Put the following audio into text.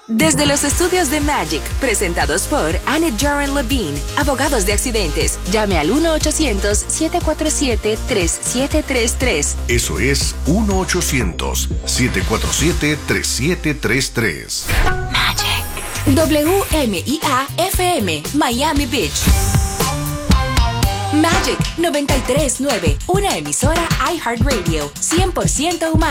Desde los estudios de Magic, presentados por Annette Joran Levine, abogados de accidentes, llame al 1-800-747-3733. Eso es 1-800-747-3733. Magic. WMIA-FM, Miami Beach. Magic 93.9, una emisora iHeartRadio, 100% humana.